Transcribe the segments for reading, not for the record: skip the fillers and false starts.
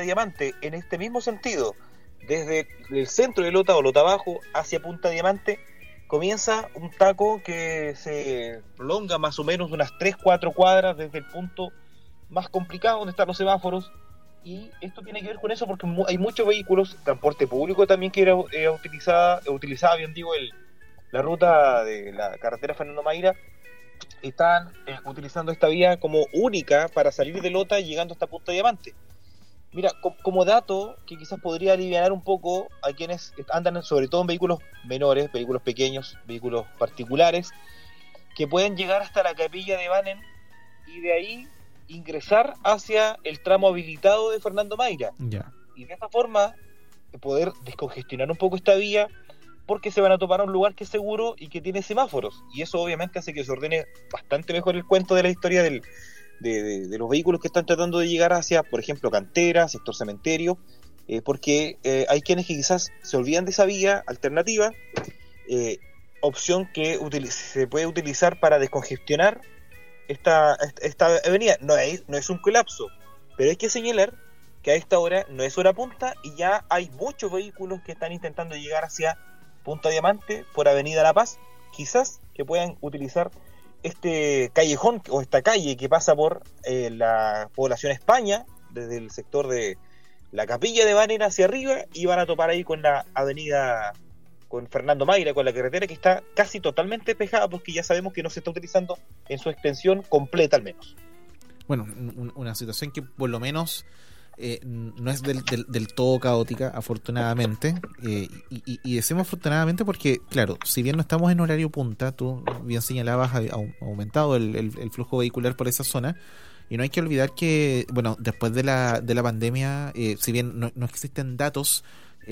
Diamante. En este mismo sentido, desde el centro de Lota o Lota Abajo hacia Punta Diamante, comienza un taco que se prolonga más o menos unas 3-4 cuadras desde el punto más complicado donde están los semáforos, y esto tiene que ver con eso porque hay muchos vehículos, transporte público también que utilizaba bien digo la ruta de la carretera Fernando Mayra, están utilizando esta vía como única para salir de Lota llegando hasta Punta Diamante. Mira, como dato que quizás podría aliviar un poco a quienes andan sobre todo en vehículos menores, vehículos pequeños, vehículos particulares, que pueden llegar hasta la capilla de Banen y de ahí ingresar hacia el tramo habilitado de Fernando Mayra. Ya. Y de esta forma poder descongestionar un poco esta vía, porque se van a topar a un lugar que es seguro y que tiene semáforos. Y eso obviamente hace que se ordene bastante mejor el cuento de la historia de los vehículos que están tratando de llegar hacia, por ejemplo, cantera, sector cementerio, porque hay quienes que quizás se olvidan de esa vía alternativa, opción que se puede utilizar para descongestionar esta avenida. No es un colapso, pero hay que señalar que a esta hora no es hora punta y ya hay muchos vehículos que están intentando llegar hacia Punta Diamante por Avenida La Paz, quizás que puedan utilizar este callejón o esta calle que pasa por la población España, desde el sector de la capilla de Banen hacia arriba, y van a topar ahí con la avenida, con Fernando Mayra, con la carretera que está casi totalmente despejada, porque ya sabemos que no se está utilizando en su extensión completa al menos. Bueno, una situación que por lo menos no es del todo caótica, afortunadamente, y decimos afortunadamente porque, claro, si bien no estamos en horario punta, tú bien señalabas, ha aumentado el flujo vehicular por esa zona, y no hay que olvidar que, bueno, después de la pandemia, si bien no existen datos,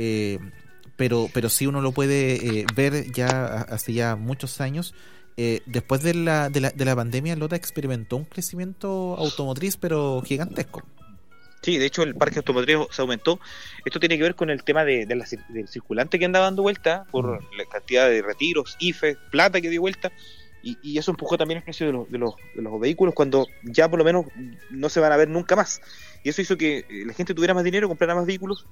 pero sí uno lo puede ver ya hace ya muchos años. Después de la pandemia, Lota experimentó un crecimiento automotriz pero gigantesco. Sí, de hecho el parque automotriz se aumentó. Esto tiene que ver con el tema del circulante que anda dando vuelta por la cantidad de retiros, IFE, plata que dio vuelta, y eso empujó también el precio de los vehículos cuando ya por lo menos no se van a ver nunca más. Y eso hizo que la gente tuviera más dinero, comprara más vehículos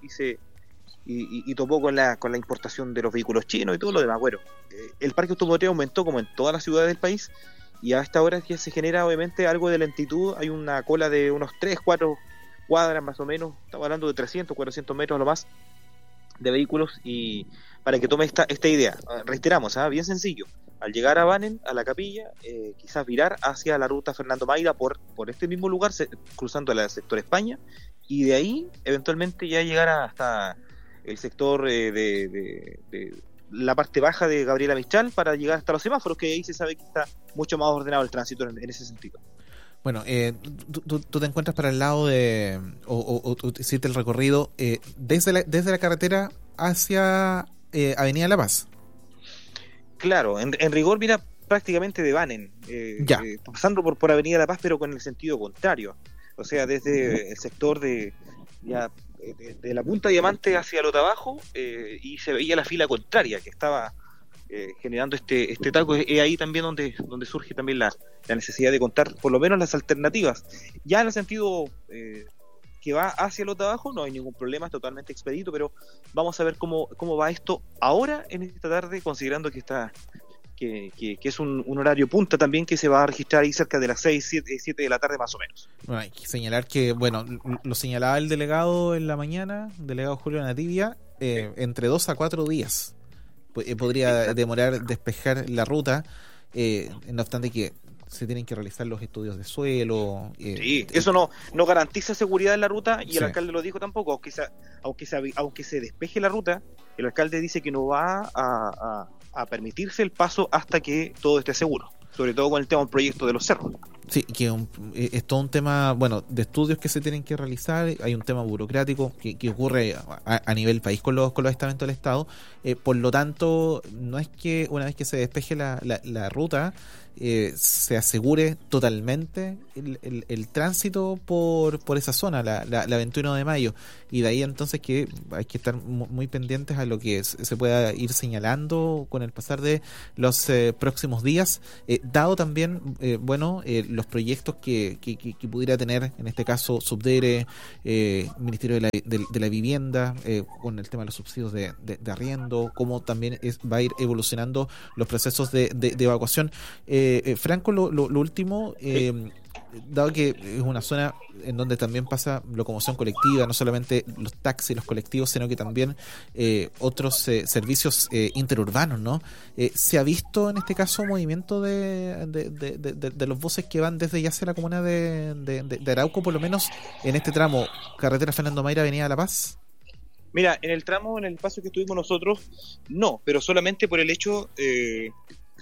y topó con la importación de los vehículos chinos y todo lo demás. Bueno, el parque automotriz aumentó como en todas las ciudades del país, y a esta hora ya se genera obviamente algo de lentitud. Hay una cola de unos 3-4 cuadras más o menos, estamos hablando de 300-400 metros a lo más de vehículos, y para que tome esta idea, reiteramos, bien sencillo, al llegar a Banen, a la capilla, quizás virar hacia la ruta Fernando Mayra por este mismo lugar, cruzando el sector España, y de ahí eventualmente ya llegar hasta el sector de la parte baja de Gabriela Mistral para llegar hasta los semáforos, que ahí se sabe que está mucho más ordenado el tránsito en ese sentido. Bueno, tú te encuentras para el lado de, o hiciste el recorrido desde la carretera hacia Avenida La Paz. Claro, en rigor, mira, prácticamente de Banen, pasando por Avenida La Paz, pero con el sentido contrario. O sea, desde el sector de la Punta Diamante hacia Lota Abajo, y se veía la fila contraria que estaba generando este taco. Es ahí también donde surge también la necesidad de contar por lo menos las alternativas. Ya en el sentido que va hacia Lota Abajo no hay ningún problema, es totalmente expedito, pero vamos a ver cómo va esto ahora en esta tarde, considerando que es un horario punta también, que se va a registrar ahí cerca de las 7 de la tarde más o menos. Bueno, hay que señalar que, bueno, lo señalaba el delegado en la mañana, el delegado Julio Nativia, entre 2 a 4 días podría demorar despejar la ruta, no obstante que se tienen que realizar los estudios de suelo. Sí, eso no garantiza seguridad en la ruta, y el alcalde lo dijo tampoco, aunque se despeje la ruta, el alcalde dice que no va a permitirse el paso hasta que todo esté seguro, sobre todo con el tema del proyecto de los cerros. Sí, que es todo un tema, bueno, de estudios que se tienen que realizar. Hay un tema burocrático que ocurre a nivel país con los estamentos del Estado. Por lo tanto, no es que una vez que se despeje la ruta, se asegure totalmente el tránsito por esa zona, la 21 de mayo, y de ahí entonces que hay que estar muy pendientes a lo que se pueda ir señalando con el pasar de los próximos días, dado también los proyectos que pudiera tener en este caso Subdere, Ministerio de la Vivienda, con el tema de los subsidios de arriendo, cómo también va a ir evolucionando los procesos de evacuación. Franco, lo último, dado que es una zona en donde también pasa locomoción colectiva, no solamente los taxis, los colectivos, sino que también otros servicios interurbanos, ¿no? ¿Se ha visto en este caso movimiento de los buses que van desde ya hacia la comuna de Arauco, por lo menos en este tramo, carretera Fernando Mayra, Avenida La Paz? Mira, en el paso que estuvimos nosotros, no, pero solamente por el hecho de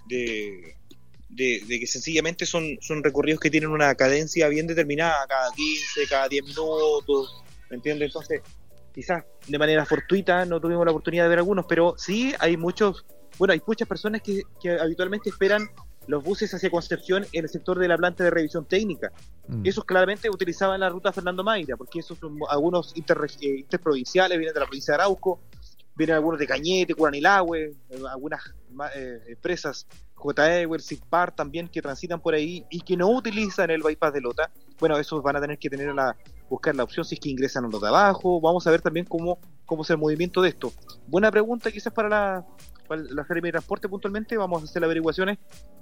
que sencillamente son recorridos que tienen una cadencia bien determinada, cada 15, cada 10 minutos, ¿me entiendes? Entonces, quizás de manera fortuita no tuvimos la oportunidad de ver algunos, pero sí hay muchas personas que habitualmente esperan los buses hacia Concepción en el sector de la planta de revisión técnica. Esos claramente utilizaban la ruta Fernando Mayra, porque esos son algunos interprovinciales, vienen de la provincia de Arauco, vienen algunos de Cañete, Curanilahue, algunas empresas JE, Sigpar también que transitan por ahí y que no utilizan el bypass de Lota. Bueno, esos van a tener que buscar la opción si es que ingresan a Lota abajo. Vamos a ver también cómo es el movimiento de esto. Buena pregunta quizás para la Seremi de Transporte puntualmente. Vamos a hacer las averiguaciones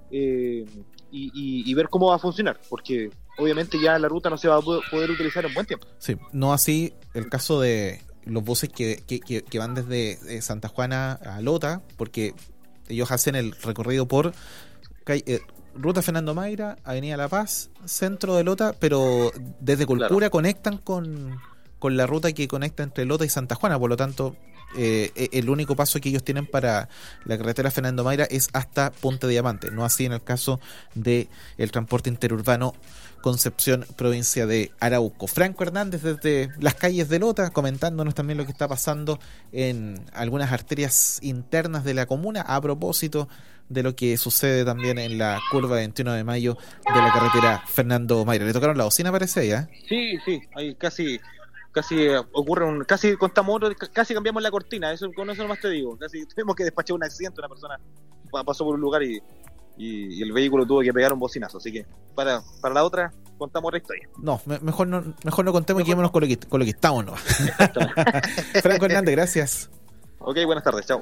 y ver cómo va a funcionar, porque obviamente ya la ruta no se va a poder utilizar en buen tiempo. Sí, no así el caso de los buses que van desde Santa Juana a Lota, porque ellos hacen el recorrido por ruta Fernando Mayra, Avenida La Paz, centro de Lota, pero desde Colpura conectan con la ruta que conecta entre Lota y Santa Juana, por lo tanto el único paso que ellos tienen para la carretera Fernando Mayra es hasta Punta Diamante, no así en el caso de el transporte interurbano Concepción, provincia de Arauco. Franco Hernández desde las calles de Lota, comentándonos también lo que está pasando en algunas arterias internas de la comuna, a propósito de lo que sucede también en la curva 21 de mayo de la carretera Fernando Mayra. ¿Le tocaron la bocina, parece ya? Sí, ahí casi ocurre casi contamos casi cambiamos la cortina, con eso nomás te digo, casi tuvimos que despachar un accidente, una persona pasó por un lugar y el vehículo tuvo que pegar un bocinazo, así que para la otra contamos otra historia. No, mejor no contemos y quedémonos con lo que estamos, ¿no? Franco Hernández, gracias. Ok, buenas tardes, chao.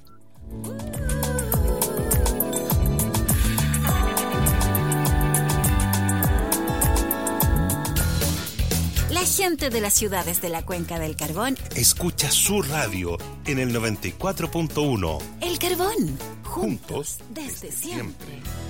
La gente de las ciudades de la Cuenca del Carbón escucha su radio en el 94.1. El Carbón, juntos desde siempre.